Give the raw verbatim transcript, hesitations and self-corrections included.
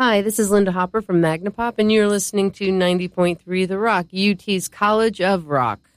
Hi, this is Linda Hopper from Magnapop, and you're listening to ninety point three The Rock, U T's College of Rock.